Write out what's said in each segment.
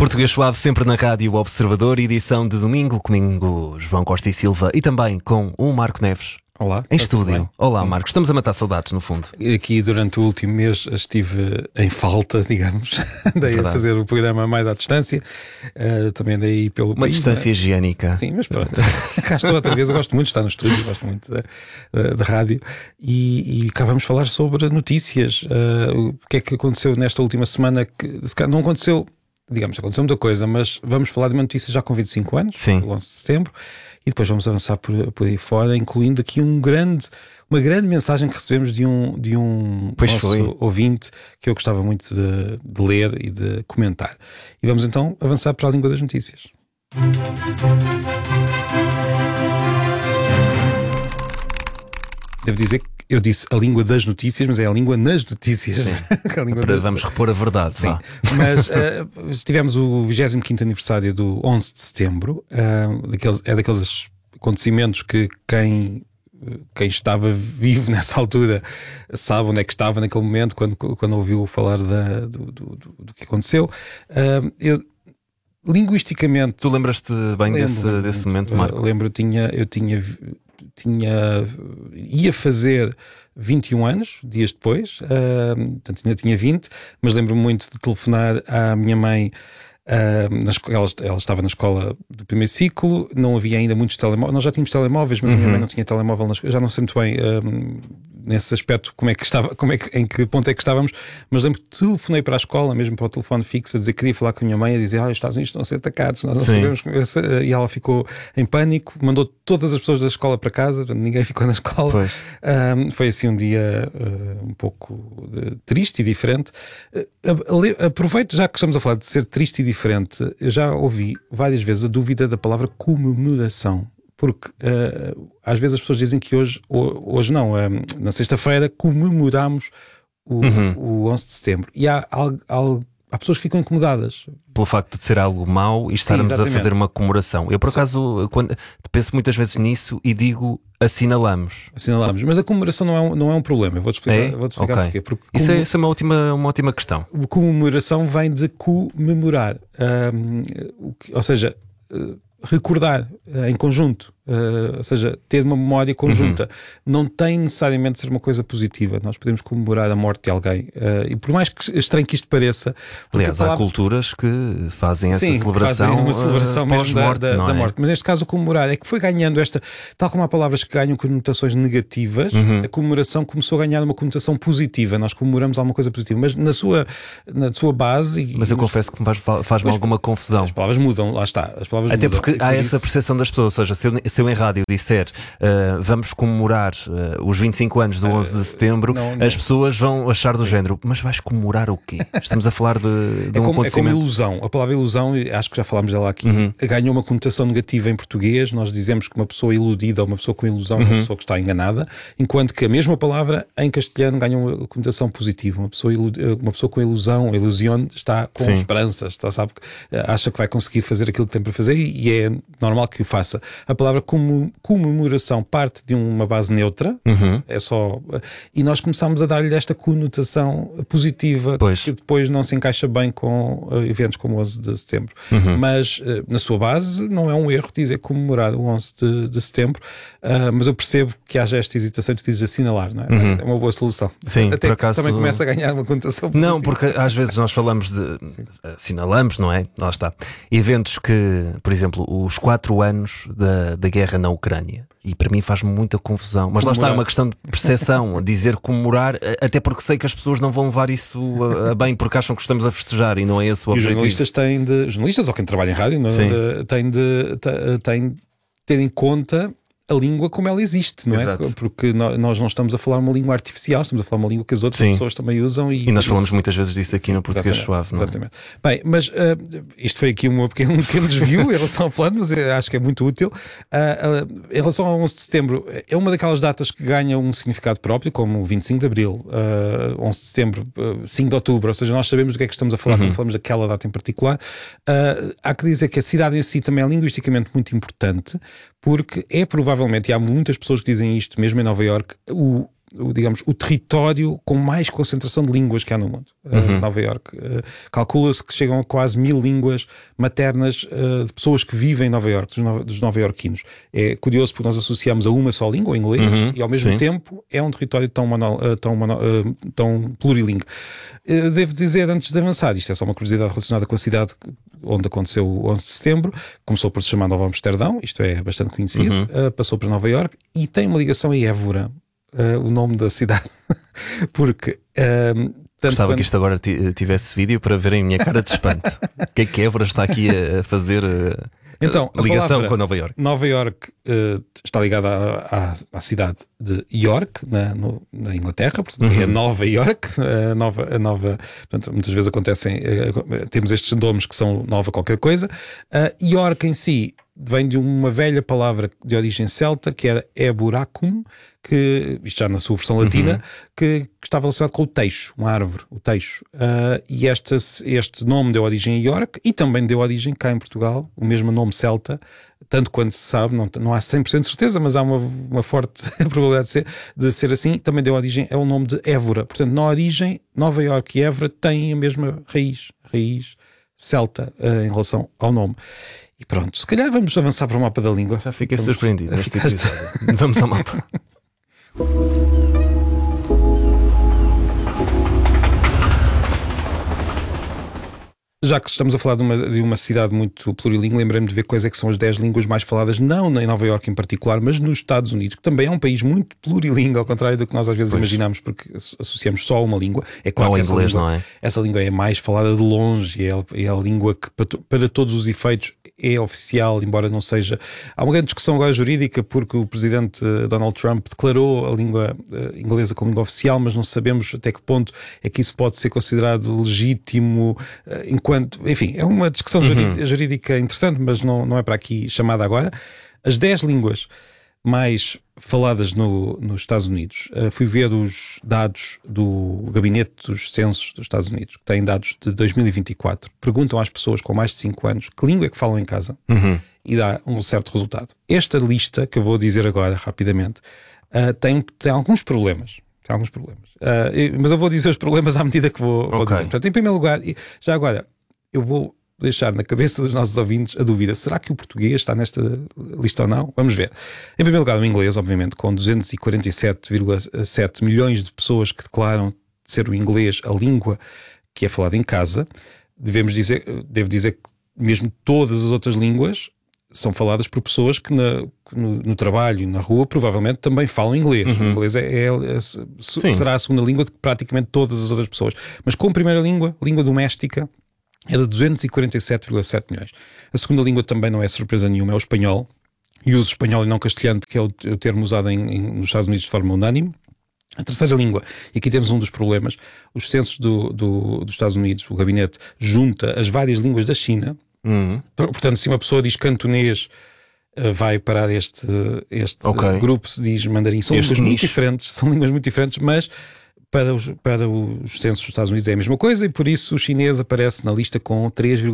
Português Suave, sempre na Rádio Observador, edição de domingo, comigo João Costa e Silva e também com o Marco Neves. Olá. Em estúdio. Olá, sim. Marcos. Estamos a matar saudades, no fundo. Aqui durante o último mês estive em falta, digamos. Andei a fazer o programa mais à distância. Também andei pelo Uma país, distância higiênica. Sim, mas pronto. Cá estou outra vez. Eu gosto muito de estar no estúdio, gosto muito da rádio. E cá vamos falar sobre notícias. O que é que aconteceu nesta última semana que se calhar não aconteceu. Digamos, aconteceu muita coisa, mas vamos falar de uma notícia já com 25 anos, sim. o 11 de setembro, e depois vamos avançar por aí fora, incluindo aqui uma grande mensagem que recebemos de um nosso ouvinte que eu gostava muito de ler e de comentar. E vamos então avançar para a língua das notícias. Devo dizer que eu disse a língua das notícias, mas é a língua nas notícias. Vamos repor a verdade. Sim. Mas tivemos o 25º aniversário do 11 de setembro. Daqueles acontecimentos que quem estava vivo nessa altura sabe onde é que estava naquele momento, quando ouviu falar do que aconteceu. Linguisticamente... Tu lembras-te bem desse momento, Marco? Lembro, ia fazer 21 anos, dias depois, portanto ainda tinha 20, mas lembro-me muito de telefonar à minha mãe. Ela estava na escola do primeiro ciclo, não havia ainda muitos telemóveis, nós já tínhamos telemóveis, mas a minha mãe não tinha telemóvel, já não sei muito bem nesse aspecto em que ponto é que estávamos, mas lembro que telefonei para a escola, mesmo para o telefone fixo, a dizer que queria falar com a minha mãe, a dizer, os Estados Unidos estão a ser atacados, nós não sabemos, e ela ficou em pânico, mandou todas as pessoas da escola para casa, ninguém ficou na escola. Foi assim um dia um pouco triste e diferente. Aproveito, já que estamos a falar de ser triste e diferente, eu já ouvi várias vezes a dúvida da palavra comemoração, porque às vezes as pessoas dizem que hoje não, na sexta-feira comemoramos o 11 de setembro, e há pessoas que ficam incomodadas pelo facto de ser algo mau e estarmos a fazer uma comemoração. Eu por acaso penso muitas vezes nisso e digo assinalamos, mas a comemoração não é um problema. Eu vou-te explicar porquê. Porque isso é uma ótima questão. Comemoração vem de comemorar, ou seja, recordar em conjunto, ou seja, ter uma memória conjunta. Não tem necessariamente de ser uma coisa positiva. Nós podemos comemorar a morte de alguém, e por mais que estranho que isto pareça... Aliás, há culturas que fazem essa celebração, fazem uma celebração mesmo da morte. Mas neste caso o comemorar é que foi ganhando tal como há palavras que ganham conotações negativas, a comemoração começou a ganhar uma conotação positiva. Nós comemoramos alguma coisa positiva, mas na sua base... Mas eu confesso que faz-me alguma confusão. As palavras mudam, lá está. Até porque há essa percepção das pessoas, ou seja, se eu em rádio disser vamos comemorar os 25 anos do 11 de setembro, as pessoas vão achar do género, mas vais comemorar o quê? Estamos a falar de um acontecimento. É como ilusão. A palavra ilusão, acho que já falámos dela aqui, ganhou uma conotação negativa em português. Nós dizemos que uma pessoa iludida ou uma pessoa com ilusão é uma pessoa que está enganada, enquanto que a mesma palavra em castelhano ganha uma conotação positiva. Uma pessoa com ilusão, ilusione, está com esperanças, sabe, acha que vai conseguir fazer aquilo que tem para fazer, e é normal que o faça. A palavra comemoração parte de uma base neutra, é só... E nós começámos a dar-lhe esta conotação positiva, que depois não se encaixa bem com eventos como o 11 de setembro. Mas, na sua base, não é um erro dizer comemorar o 11 de setembro, mas eu percebo que haja esta hesitação e tu dizes assinalar, não é? É uma boa solução. Sim, até por acaso... também começa a ganhar uma conotação positiva. Não, porque às vezes nós falamos assinalamos, não é? Lá está. Eventos que, por exemplo, os 4 anos da guerra na Ucrânia. E para mim faz-me muita confusão. Mas lá está, é uma questão de percepção. Dizer comemorar, até porque sei que as pessoas não vão levar isso a bem, porque acham que estamos a festejar e não é esse o objetivo. E os jornalistas ou quem trabalha em rádio, têm de ter em conta a língua como ela existe, não é? Porque nós não estamos a falar uma língua artificial, estamos a falar uma língua que as outras pessoas também usam. E nós falamos muitas vezes disso aqui no Português Suave. Não é? Exatamente. Bem, mas isto foi aqui um pequeno desvio em relação ao plano, mas eu acho que é muito útil. Em relação ao 11 de setembro, é uma daquelas datas que ganha um significado próprio, como o 25 de Abril, 11 de setembro, 5 de Outubro, ou seja, nós sabemos do que é que estamos a falar quando falamos daquela data em particular. Há que dizer que a cidade em si também é linguisticamente muito importante, porque é provavelmente, e há muitas pessoas que dizem isto, mesmo em Nova Iorque, digamos, o território com mais concentração de línguas que há no mundo. Nova Iorque. Calcula-se que chegam a quase 1000 línguas maternas de pessoas que vivem em Nova Iorque, dos nova-iorquinos. É curioso porque nós associamos a uma só língua, o inglês, e ao mesmo tempo é um território tão plurilingue. Devo dizer, antes de avançar, isto é só uma curiosidade relacionada com a cidade onde aconteceu o 11 de setembro, começou por se chamar Novo Amsterdão, isto é bastante conhecido, passou para Nova Iorque e tem uma ligação a Évora, o nome da cidade, porque... Gostava que isto agora tivesse vídeo para verem a minha cara de espanto. O que é que Évora está aqui a fazer então, ligação com Nova Iorque? Nova Iorque está ligada à cidade de York, na Inglaterra, portanto, é Nova Iorque, portanto, muitas vezes acontecem, temos estes nomes que são Nova qualquer coisa. York em si vem de uma velha palavra de origem celta, que era eburacum, que, isto já na sua versão latina, que estava relacionado com o teixo, uma árvore, o teixo. E este nome deu origem a York e também deu origem cá em Portugal, o mesmo nome celta, tanto quanto se sabe, não há 100% de certeza, mas há uma forte probabilidade de ser assim, também deu origem ao nome de Évora. Portanto, na origem, Nova Iorque e Évora têm a mesma raiz celta em relação ao nome. E pronto, se calhar vamos avançar para o mapa da língua. Já fiquei surpreendido neste episódio. Vamos ao mapa. Já que estamos a falar de uma cidade muito plurilingue, lembrei-me de ver quais é que são as 10 línguas mais faladas, não em Nova Iorque em particular, mas nos Estados Unidos, que também é um país muito plurilingue, ao contrário do que nós às vezes imaginamos, porque associamos só a uma língua. É claro que essa língua é mais falada de longe, é a língua que para todos os efeitos é oficial, embora não seja... Há uma grande discussão agora jurídica, porque o presidente Donald Trump declarou a língua inglesa como língua oficial, mas não sabemos até que ponto é que isso pode ser considerado legítimo, enfim, é uma discussão jurídica interessante, mas não é para aqui chamada agora. As 10 línguas mais faladas nos Estados Unidos, fui ver os dados do Gabinete dos Censos dos Estados Unidos, que têm dados de 2024. Perguntam às pessoas com mais de 5 anos que língua é que falam em casa e dá um certo resultado. Esta lista, que eu vou dizer agora rapidamente, tem alguns problemas. Mas eu vou dizer os problemas à medida que vou dizer. Portanto, em primeiro lugar, já agora, eu vou deixar na cabeça dos nossos ouvintes a dúvida: será que o português está nesta lista ou não? Vamos ver. Em primeiro lugar, o inglês, obviamente, com 247,7 milhões de pessoas que declaram ser o inglês a língua que é falada em casa. Devo dizer que mesmo todas as outras línguas são faladas por pessoas que no trabalho e na rua provavelmente também falam inglês. O inglês será a segunda língua de praticamente todas as outras pessoas. Mas como primeira língua doméstica, é de 247,7 milhões. A segunda língua também não é surpresa nenhuma, é o espanhol. E uso espanhol e não castelhano, porque é o termo usado nos Estados Unidos de forma unânime. A terceira língua, e aqui temos um dos problemas, os censos dos Estados Unidos, o gabinete junta as várias línguas da China. Portanto, se uma pessoa diz cantonês, vai parar este grupo, se diz mandarim. São línguas muito diferentes, mas para os censos dos Estados Unidos é a mesma coisa, e por isso o chinês aparece na lista com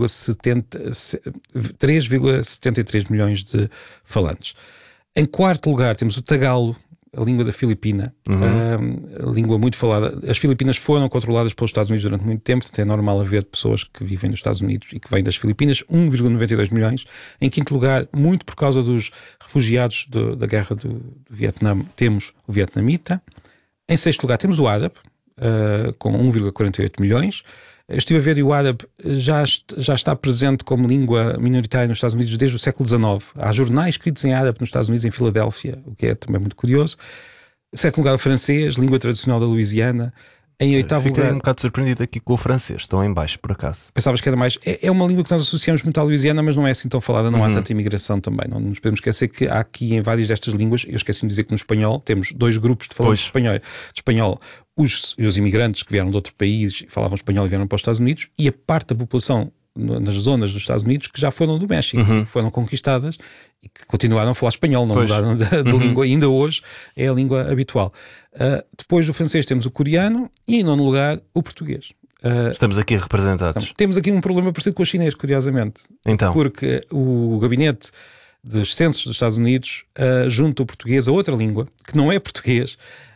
3,73 milhões de falantes. Em quarto lugar temos o tagalo, a língua da Filipina, a língua muito falada. As Filipinas foram controladas pelos Estados Unidos durante muito tempo, portanto é normal haver pessoas que vivem nos Estados Unidos e que vêm das Filipinas, 1,92 milhões. Em quinto lugar, muito por causa dos refugiados da guerra do Vietnã, temos o vietnamita. Em sexto lugar temos o árabe, com 1,48 milhões. Eu estive a ver, e o árabe já está presente como língua minoritária nos Estados Unidos desde o século XIX. Há jornais escritos em árabe nos Estados Unidos, em Filadélfia, o que é também muito curioso. Em sétimo lugar, o francês, língua tradicional da Louisiana. Em oitavo lugar... Fiquei um bocado surpreendido aqui com o francês, estão em baixo, por acaso. Pensavas que era mais... É uma língua que nós associamos muito à Louisiana, mas não é assim tão falada, não há tanta imigração também. Não nos podemos esquecer que há aqui em várias destas línguas, eu esqueci-me de dizer que no espanhol temos 2 grupos de falantes de espanhol. Os imigrantes que vieram de outro país, falavam espanhol e vieram para os Estados Unidos, e a parte da população nas zonas dos Estados Unidos que já foram do México, que foram conquistadas e que continuaram a falar espanhol, não mudaram de língua, ainda hoje é a língua habitual. Depois do francês temos o coreano e em nono lugar o português. Estamos aqui representados. Então, temos aqui um problema parecido com o chinês, curiosamente. Então. Porque o gabinete dos censos dos Estados Unidos junta o português a outra língua, que não é português,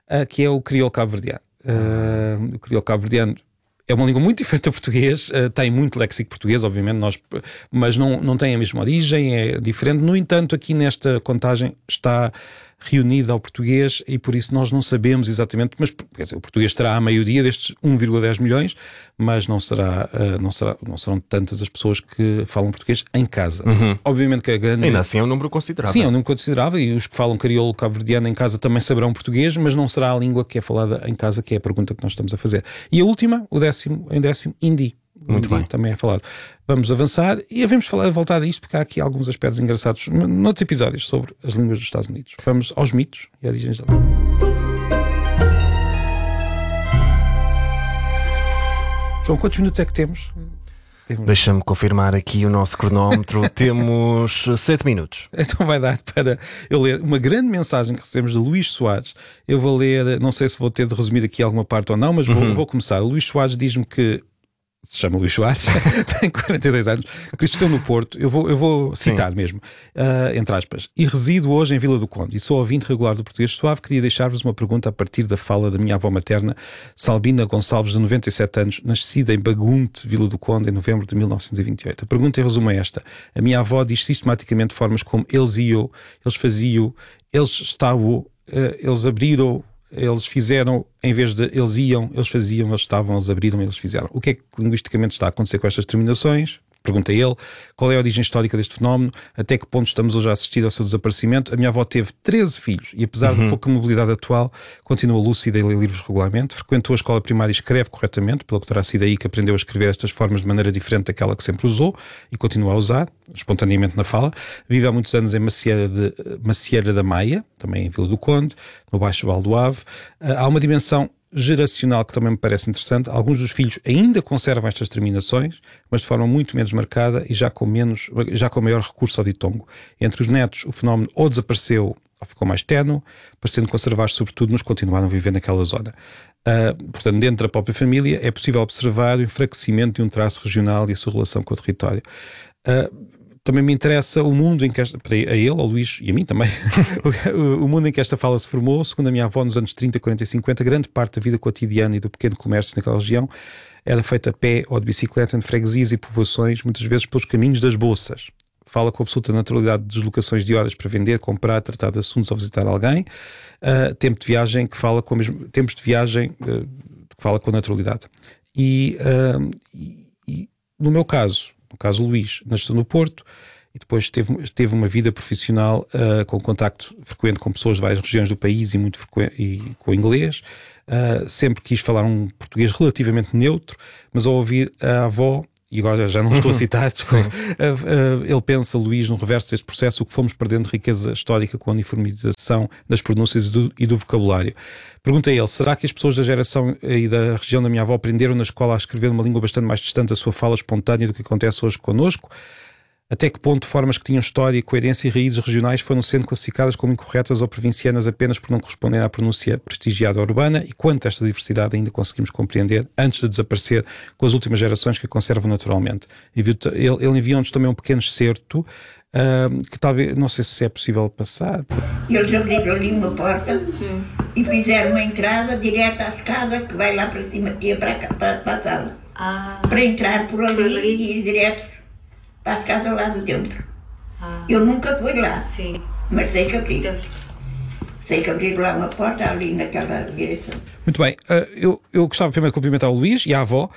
que é o crioulo cabo-verdiano. O crioulo cabo-verdiano é uma língua muito diferente do português, tem muito léxico português, obviamente, mas não tem a mesma origem, é diferente. No entanto, aqui nesta contagem está reunida ao português e por isso nós não sabemos exatamente, mas quer dizer, o português estará à maioria destes 1,10 milhões, mas não serão tantas as pessoas que falam português em casa. Obviamente que a grande... Ainda assim é um número considerável. Sim, é um número considerável, e os que falam crioulo cabo-verdiano em casa também saberão português, mas não será a língua que é falada em casa, que é a pergunta que nós estamos a fazer. E a última, em décimo, hindi. Muito bem. Também é falado. Vamos avançar e havemos voltar a isto, porque há aqui alguns aspectos engraçados noutros episódios sobre as línguas dos Estados Unidos. Vamos aos mitos e origens da língua. João, quantos minutos é que temos? Deixa-me confirmar aqui o nosso cronómetro. Temos 7 minutos. Então vai dar para eu ler uma grande mensagem que recebemos de Luís Soares. Eu vou ler, não sei se vou ter de resumir aqui alguma parte ou não, mas vou começar. O Luís Soares diz-me que se chama Luís Soares, tem 42 anos, cresceu no Porto, eu vou citar mesmo, entre aspas, e resido hoje em Vila do Conde e sou ouvinte regular do Português Suave. Queria deixar-vos uma pergunta a partir da fala da minha avó materna, Salbina Gonçalves, de 97 anos, nascida em Bagunte, Vila do Conde, em novembro de 1928. A pergunta em resumo é esta: a minha avó diz sistematicamente formas como eles iam, eles faziam, eles estavam, eles abriram, eles fizeram, em vez de eles iam, eles faziam, eles estavam, eles abriram, eles fizeram. O que é que linguisticamente está a acontecer com estas terminações? Pergunta ele. Qual é a origem histórica deste fenómeno? Até que ponto estamos hoje a assistir ao seu desaparecimento? A minha avó teve 13 filhos e, apesar de pouca mobilidade atual, continua lúcida e lê livros regularmente. Frequentou a escola primária e escreve corretamente, pelo que terá sido aí que aprendeu a escrever estas formas de maneira diferente daquela que sempre usou e continua a usar, espontaneamente na fala. Vive há muitos anos em Macieira da Maia, também em Vila do Conde, no Baixo Val do Ave. Há uma dimensão geracional que também me parece interessante. Alguns dos filhos ainda conservam estas terminações, mas de forma muito menos marcada e já com maior recurso ao ditongo. Entre os netos, o fenómeno ou desapareceu ou ficou mais ténue, parecendo conservar-se sobretudo nos que continuaram a viver naquela zona. Portanto, dentro da própria família é possível observar o enfraquecimento de um traço regional e a sua relação com o território. Também me interessa o mundo em que a ele, ao Luís e a mim também, o mundo em que esta fala se formou. Segundo a minha avó, nos anos 30, 40 e 50, grande parte da vida cotidiana e do pequeno comércio naquela região era feita a pé ou de bicicleta entre freguesias e povoações, muitas vezes pelos caminhos das bolsas. Fala com absoluta naturalidade de deslocações de horas para vender, comprar, tratar de assuntos ou visitar alguém. Tempo de viagem que fala com tempos de viagem que fala com naturalidade. E no meu caso, o Luís, nasceu no Porto e depois teve uma vida profissional com contacto frequente com pessoas de várias regiões do país e muito frequente e com inglês. Sempre quis falar um português relativamente neutro, mas ao ouvir a avó, e agora já não estou a citar, ele pensa, Luís, no reverso deste processo, o que fomos perdendo de riqueza histórica com a uniformização das pronúncias e do vocabulário. Pergunta a ele, será que as pessoas da geração e da região da minha avó aprenderam na escola a escrever numa língua bastante mais distante da sua fala espontânea do que acontece hoje connosco? Até que ponto formas que tinham história, coerência e raízes regionais foram sendo classificadas como incorretas ou provincianas apenas por não corresponderem à pronúncia prestigiada urbana, e quanto esta diversidade ainda conseguimos compreender antes de desaparecer com as últimas gerações que a conservam naturalmente? Ele enviou-nos também um pequeno excerto que talvez, não sei se é possível passar. Eles abriram ali uma porta e fizeram uma entrada direta à escada que vai lá para cima e para a sala. Para entrar por ali e ir direto para a casa lá de dentro. Eu nunca fui lá, mas sei que abri. Sei que abrir lá uma porta ali naquela direção. Muito bem, eu gostava primeiro de cumprimentar o Luís e a avó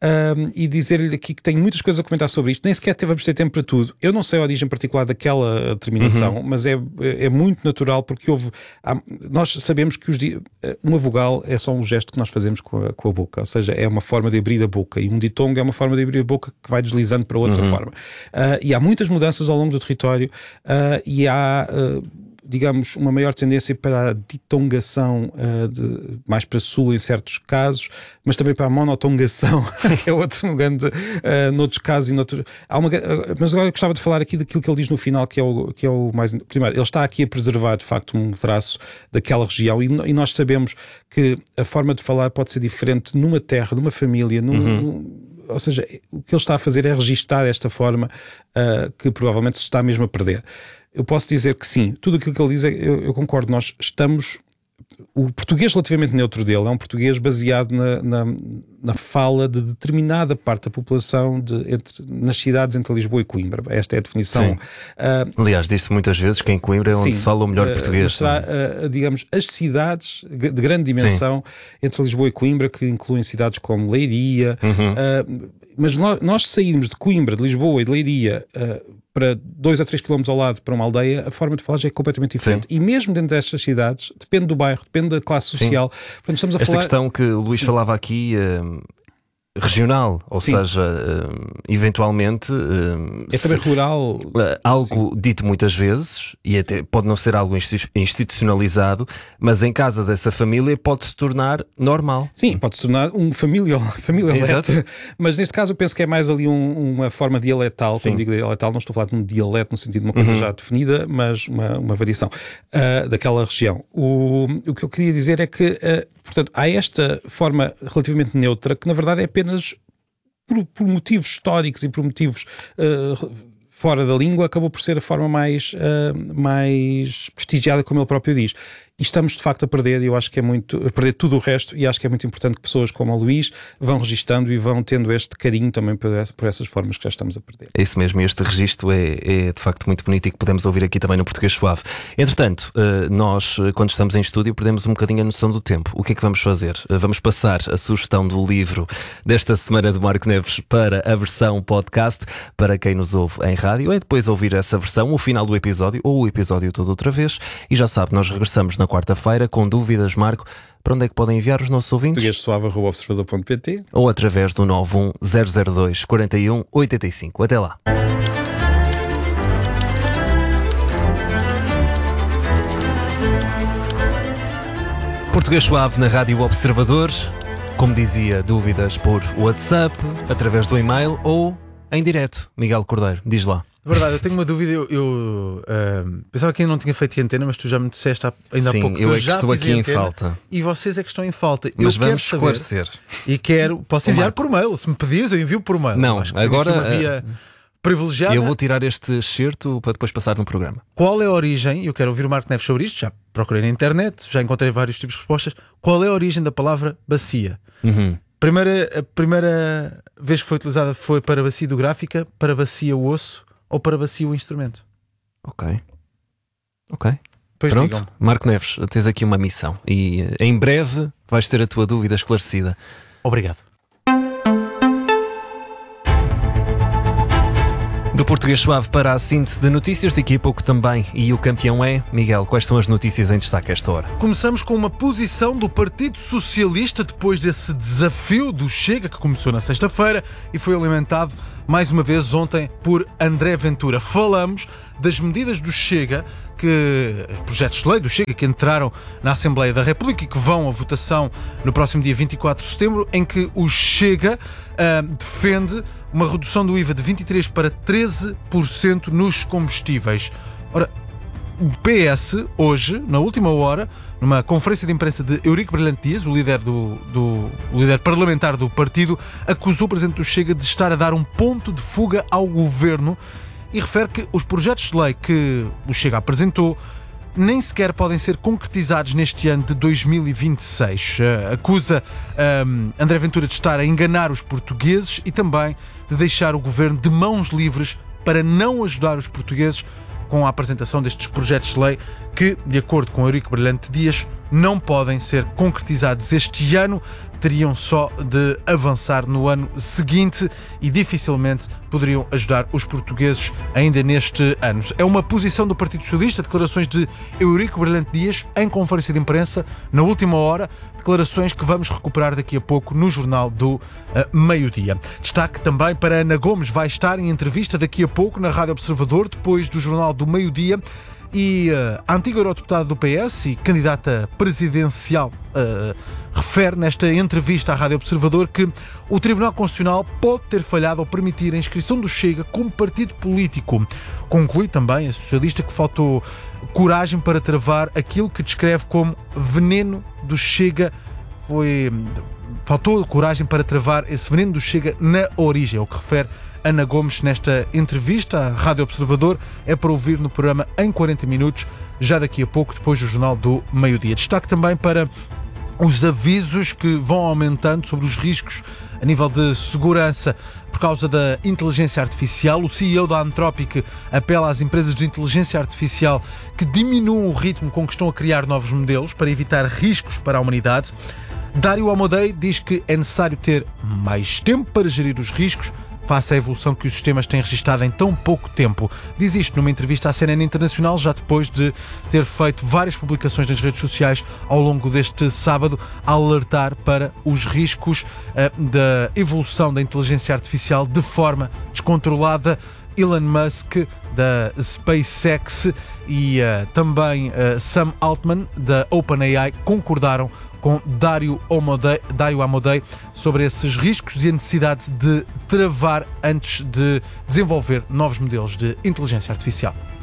e dizer-lhe aqui que tenho muitas coisas a comentar sobre isto. Nem sequer vamos ter tempo para tudo. Eu não sei a origem particular daquela terminação, mas é muito natural porque nós sabemos que uma vogal é só um gesto que nós fazemos com a boca, ou seja, é uma forma de abrir a boca, e um ditongo é uma forma de abrir a boca que vai deslizando para outra forma. E há muitas mudanças ao longo do território e há... digamos, uma maior tendência para a ditongação, mais para sul em certos casos, mas também para a monotongação, que é outro grande, noutros casos. Mas agora eu gostava de falar aqui daquilo que ele diz no final, que é o mais... Primeiro, ele está aqui a preservar, de facto, um traço daquela região, e nós sabemos que a forma de falar pode ser diferente numa terra, numa família, ou seja, o que ele está a fazer é registar esta forma que provavelmente se está mesmo a perder. Eu posso dizer que sim, tudo aquilo que ele diz, eu concordo, nós estamos o português relativamente neutro dele é um português baseado na fala de determinada parte da população nas cidades entre Lisboa e Coimbra. Esta é a definição. Aliás, diz-se muitas vezes que em Coimbra é onde se fala o melhor português. Será, digamos, as cidades de grande dimensão entre Lisboa e Coimbra, que incluem cidades como Leiria. Mas nós saímos de Coimbra, de Lisboa e de Leiria para 2 a 3 km ao lado para uma aldeia, a forma de falar já é completamente diferente. E mesmo dentro destas cidades, depende do bairro, depende da classe social. Portanto, estamos a Esta questão que o Luís falava aqui, regional, ou seja, eventualmente é também rural, algo dito muitas vezes, e até pode não ser algo institucionalizado, mas em casa dessa família pode se tornar normal. Sim, pode se tornar um familialeto, mas neste caso eu penso que é mais ali uma forma dialetal. Quando digo dialetal, não estou a falar de um dialeto no sentido de uma coisa já definida, mas uma variação daquela região. O que eu queria dizer é que portanto, há esta forma relativamente neutra que, na verdade, é apenas por motivos históricos e por motivos fora da língua, acabou por ser a forma mais prestigiada, como ele próprio diz. E estamos, de facto, a perder, e eu acho que a perder tudo o resto, e acho que é muito importante que pessoas como o Luís vão registando e vão tendo este carinho também por essas formas que já estamos a perder. É isso mesmo, este registro é de facto muito bonito e que podemos ouvir aqui também no Português Suave. Entretanto, nós, quando estamos em estúdio, perdemos um bocadinho a noção do tempo. O que é que vamos fazer? Vamos passar a sugestão do livro desta semana de Marco Neves para a versão podcast, para quem nos ouve em rádio, é depois ouvir essa versão, o final do episódio, ou o episódio todo outra vez, e já sabe, nós regressamos na quarta-feira com dúvidas, Marco. Para onde é que podem enviar os nossos ouvintes? portuguessuave@observador.pt ou através do 91002 41 85. Até lá. Português Suave na Rádio Observador. Como dizia, dúvidas por WhatsApp, através do e-mail ou em direto. Miguel Cordeiro, diz lá. Verdade, eu tenho uma dúvida. Eu pensava que ainda não tinha feito antena, mas tu já me disseste ainda há pouco que eu eu já estou aqui em antena, falta. E vocês é que estão em falta. Mas eu vamos quero esclarecer. E posso enviar por mail. Se me pedires, eu envio por mail. Não, agora uma via privilegiada. Eu vou tirar este excerto para depois passar no programa. Qual é a origem? Eu quero ouvir o Marco Neves sobre isto. Já procurei na internet, já encontrei vários tipos de respostas. Qual é a origem da palavra bacia? A primeira vez que foi utilizada foi para bacia hidrográfica, para bacia o osso ou para bacia o instrumento. Ok. Pois pronto, digam. Marco Neves, tens aqui uma missão e em breve vais ter a tua dúvida esclarecida. Obrigado. Do Português Suave para a síntese de notícias, daqui a pouco também. E o campeão é Miguel. Quais são as notícias em destaque a esta hora? Começamos com uma posição do Partido Socialista depois desse desafio do Chega, que começou na sexta-feira e foi alimentado mais uma vez ontem por André Ventura. Falamos das medidas do Chega, projetos de lei do Chega que entraram na Assembleia da República e que vão à votação no próximo dia 24 de setembro, em que o Chega defende uma redução do IVA de 23% para 13% nos combustíveis. Ora, o PS, hoje, na última hora, numa conferência de imprensa de Eurico Brilhante Dias, o líder parlamentar do partido, acusou o presidente do Chega de estar a dar um ponto de fuga ao governo e refere que os projetos de lei que o Chega apresentou nem sequer podem ser concretizados neste ano de 2026. Acusa André Ventura de estar a enganar os portugueses e também de deixar o governo de mãos livres para não ajudar os portugueses com a apresentação destes projetos de lei que, de acordo com Eurico Brilhante Dias, não podem ser concretizados este ano, teriam só de avançar no ano seguinte e dificilmente poderiam ajudar os portugueses ainda neste ano. É uma posição do Partido Socialista, declarações de Eurico Brilhante Dias em conferência de imprensa na última hora, declarações que vamos recuperar daqui a pouco no Jornal do Meio-Dia. Destaque também para Ana Gomes, vai estar em entrevista daqui a pouco na Rádio Observador, depois do Jornal do Meio-Dia. E a antiga eurodeputada do PS e candidata presidencial refere nesta entrevista à Rádio Observador que o Tribunal Constitucional pode ter falhado ao permitir a inscrição do Chega como partido político. Conclui também a socialista que faltou coragem para travar aquilo que descreve como veneno do Chega. faltou coragem para travar esse veneno do Chega na origem, é o que refere Ana Gomes nesta entrevista à Rádio Observador. É para ouvir no programa Em 40 Minutos, já daqui a pouco, depois do Jornal do Meio-Dia. Destaque também para os avisos que vão aumentando sobre os riscos a nível de segurança por causa da inteligência artificial. O CEO da Anthropic apela às empresas de inteligência artificial que diminuam o ritmo com que estão a criar novos modelos para evitar riscos para a humanidade. Dário Amodei diz que é necessário ter mais tempo para gerir os riscos face à evolução que os sistemas têm registado em tão pouco tempo. Diz isto numa entrevista à CNN Internacional, já depois de ter feito várias publicações nas redes sociais ao longo deste sábado, a alertar para os riscos da evolução da inteligência artificial de forma descontrolada. Elon Musk, da SpaceX, e também Sam Altman, da OpenAI, concordaram com Dário Amodei sobre esses riscos e a necessidade de travar antes de desenvolver novos modelos de inteligência artificial.